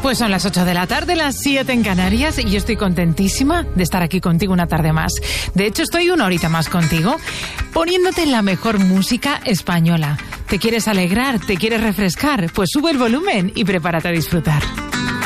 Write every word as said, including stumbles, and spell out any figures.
Pues son las ocho de la tarde, las siete en Canarias, y yo estoy contentísima de estar aquí contigo una tarde más. De hecho, estoy una horita más contigo, poniéndote la mejor música española. ¿Te quieres alegrar? ¿Te quieres refrescar? Pues sube el volumen y prepárate a disfrutar.